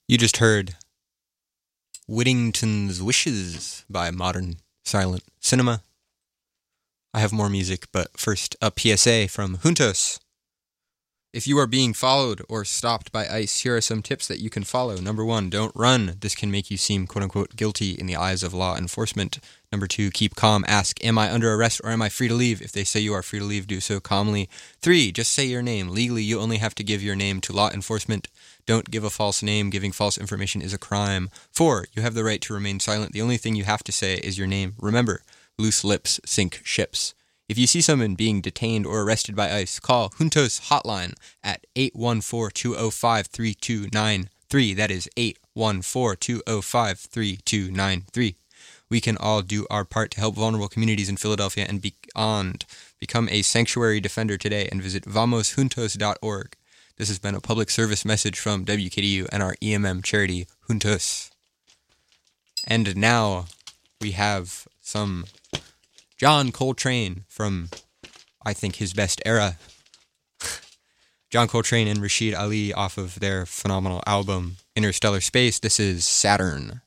You just heard Whittington's Wishes by Modern Silent Cinema. I have more music, but first a PSA from Juntos. If you are being followed or stopped by ICE, here are some tips that you can follow. Number 1, don't run. This can make you seem quote-unquote guilty in the eyes of law enforcement. Number 2, keep calm. Ask, am I under arrest or am I free to leave? If they say you are free to leave, do so calmly. 3, just say your name. Legally, you only have to give your name to law enforcement. Don't give a false name. Giving false information is a crime. 4, you have the right to remain silent. The only thing you have to say is your name. Remember, loose lips sink ships. If you see someone being detained or arrested by ICE, call Juntos Hotline at 814-205-3293. That is 814-205-3293. We can all do our part to help vulnerable communities in Philadelphia and beyond. Become a sanctuary defender today and visit vamosjuntos.org. This has been a public service message from WKDU and our EMM charity, Juntos. And now we have some John Coltrane from, I think, his best era. John Coltrane and Rashid Ali off of their phenomenal album, Interstellar Space. This is Saturn.